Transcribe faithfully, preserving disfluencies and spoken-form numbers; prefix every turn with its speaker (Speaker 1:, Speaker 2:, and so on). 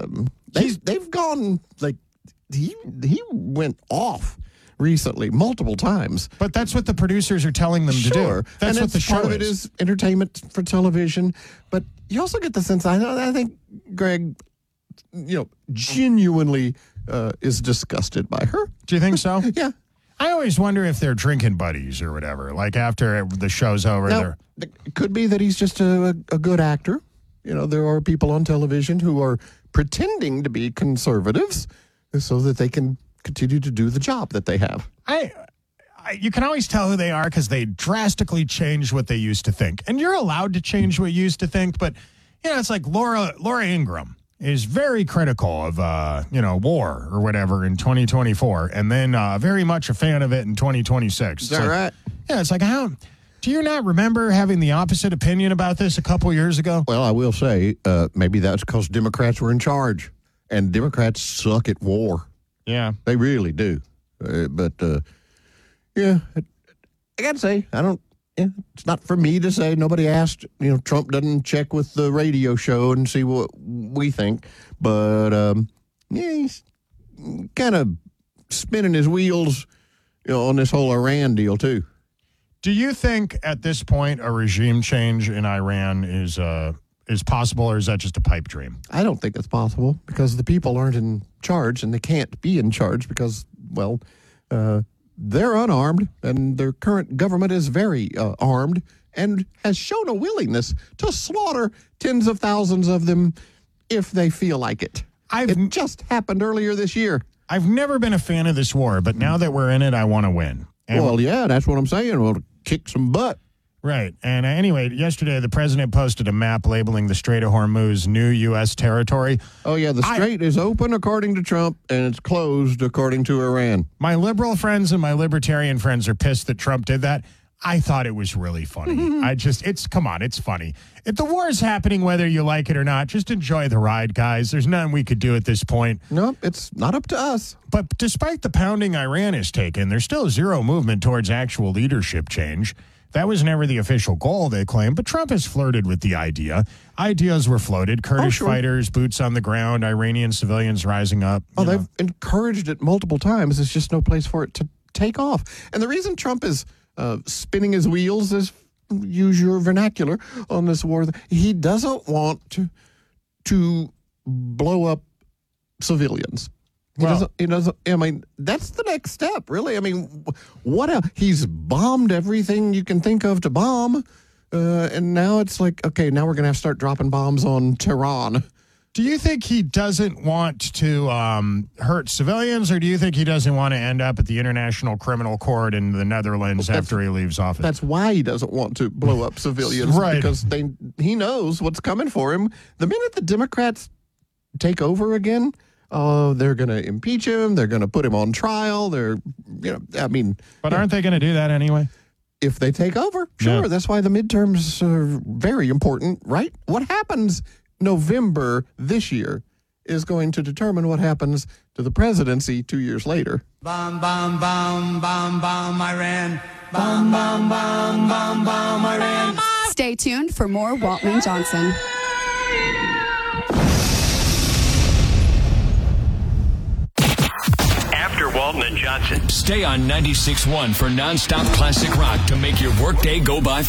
Speaker 1: um, they, they've gone, like, he he went off recently multiple times.
Speaker 2: But that's what the producers are telling them
Speaker 1: sure.
Speaker 2: to do. That's
Speaker 1: and
Speaker 2: what the show
Speaker 1: part
Speaker 2: is.
Speaker 1: of it is entertainment for television. But you also get the sense, I, I think Greg, you know, genuinely uh, is disgusted by her.
Speaker 2: Do you think so?
Speaker 1: Yeah.
Speaker 2: I always wonder if they're drinking buddies or whatever. Like after the show's over,
Speaker 1: Now,
Speaker 2: they're...
Speaker 1: it could be that he's just a, a good actor. You know, there are people on television who are pretending to be conservatives so that they can continue to do the job that they have.
Speaker 2: I, I you can always tell who they are because they drastically change what they used to think. And you're allowed to change what you used to think, but, you know, it's like Laura Laura Ingraham is very critical of, uh, you know, war or whatever in twenty twenty-four, and then uh, very much a fan of it in twenty twenty-six.
Speaker 1: Is that
Speaker 2: like,
Speaker 1: right?
Speaker 2: Yeah, it's like, how... Do you not remember having the opposite opinion about this a couple years ago?
Speaker 1: Well, I will say uh, maybe that's because Democrats were in charge, and Democrats suck at war.
Speaker 2: Yeah.
Speaker 1: They really do. Uh, but, uh, yeah, I got to say, I don't, yeah, it's not for me to say. Nobody asked, you know, Trump doesn't check with the radio show and see what we think. But, um, yeah, he's kind of spinning his wheels, you know, on this whole Iran deal, too.
Speaker 2: Do you think at this point a regime change in Iran is uh, is possible, or is that just a pipe dream?
Speaker 1: I don't think it's possible because the people aren't in charge, and they can't be in charge because, well, uh, they're unarmed, and their current government is very uh, armed and has shown a willingness to slaughter tens of thousands of them if they feel like it.
Speaker 2: I've,
Speaker 1: it just happened earlier this year.
Speaker 2: I've never been a fan of this war, but now that we're in it, I want to win. And
Speaker 1: well, yeah, that's what I'm saying. We'll kick some butt.
Speaker 2: Right. And uh, anyway, yesterday the president posted a map labeling the Strait of Hormuz new U S territory.
Speaker 1: Oh, yeah, the strait I, is open according to Trump, and it's closed according to Iran.
Speaker 2: My liberal friends and my libertarian friends are pissed that Trump did that. I thought it was really funny. I just, it's, come on, it's funny. If the war is happening, whether you like it or not, just enjoy the ride, guys. There's nothing we could do at this point.
Speaker 1: Nope, it's not up to us.
Speaker 2: But despite the pounding Iran has taken, there's still zero movement towards actual leadership change. That was never the official goal, they claim, but Trump has flirted with the idea. Ideas were floated. Kurdish
Speaker 1: oh, sure.
Speaker 2: fighters, boots on the ground, Iranian civilians rising up.
Speaker 1: Oh,
Speaker 2: know.
Speaker 1: they've encouraged it multiple times. There's just no place for it to take off. And the reason Trump is uh, spinning his wheels, is use your vernacular, on this war, he doesn't want to, to blow up civilians. He
Speaker 2: well,
Speaker 1: doesn't, he doesn't, I mean, that's the next step, really. I mean, what else? He's bombed everything you can think of to bomb. Uh, and now it's like, okay, now we're going to have to start dropping bombs on Tehran.
Speaker 2: Do you think he doesn't want to um, hurt civilians, or do you think he doesn't want to end up at the International Criminal Court in the Netherlands
Speaker 1: well,
Speaker 2: after he leaves office?
Speaker 1: That's why he doesn't want to blow up civilians.
Speaker 2: Right.
Speaker 1: Because they, he knows what's coming for him. The minute the Democrats take over again, oh, uh, they're going to impeach him. They're going to put him on trial. They're, you know, I mean.
Speaker 2: But aren't they going to do that anyway?
Speaker 1: If they take over, sure.
Speaker 2: Yeah.
Speaker 1: That's why the midterms are very important, right? What happens November this year is going to determine what happens to the presidency two years later.
Speaker 3: Bomb, bomb, bomb, bomb, bomb, Iran. Bomb, bomb, bomb, bomb, bomb, Iran.
Speaker 4: Stay tuned for more Waltman Johnson.
Speaker 5: After Walton and Johnson. Stay on ninety-six point one for nonstop classic rock to make your workday go by